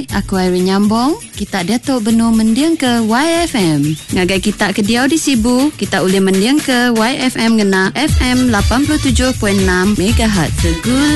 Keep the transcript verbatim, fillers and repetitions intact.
Hai, aku Irene Nyambong. Kita Datuk Benua mendiang ke Y F M. Ngagai kita ke Diau di Sibu, kita boleh mendiang ke Y F M ngena F M lapan puluh tujuh perpuluhan enam megahertz. Segul